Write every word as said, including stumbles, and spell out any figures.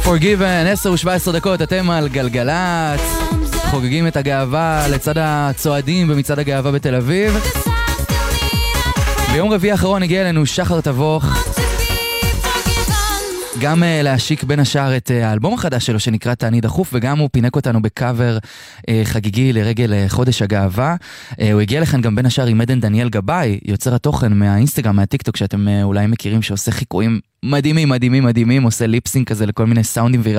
Forgiven, עשר ושבע עשרה דקות, אתם על גלגלת, חוגגים את הגאווה לצד הצועדים במצעד הגאווה בתל אביב. ביום רביעי האחרון הגיע אלינו שחר תבוך, גם uh, להשיק בין השאר את uh, האלבום החדש שלו שנקרא תעני דחוף, וגם הוא פינק אותנו בקאבר uh, חגיגי לרגל uh, חודש הגאווה. Uh, הוא הגיע לכאן גם בין השאר עם עדן דניאל גבאי, יוצר התוכן מהאינסטגרם, מהטיקטוק, שאתם uh, אולי מכירים, שעושה חיקויים מדהימים, מדהימים, מדהימים, עושה ליפסינג כזה לכל מיני סאונדים ויראליים.